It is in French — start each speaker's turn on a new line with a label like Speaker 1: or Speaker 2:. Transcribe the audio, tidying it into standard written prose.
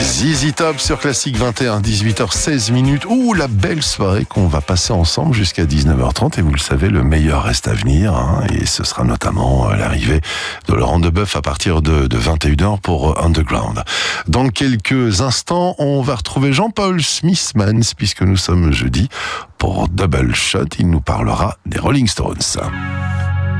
Speaker 1: ZZ Top sur Classique 21, 18h16 minutes. Ouh, la belle soirée qu'on va passer ensemble jusqu'à 19h30. Et vous le savez, le meilleur reste à venir. Et ce sera notamment l'arrivée de Laurent Debeuf à partir de 21h pour Underground. Dans quelques instants, on va retrouver Jean-Paul Smithmans, puisque nous sommes jeudi. Pour Double Shot, il nous parlera des Rolling Stones.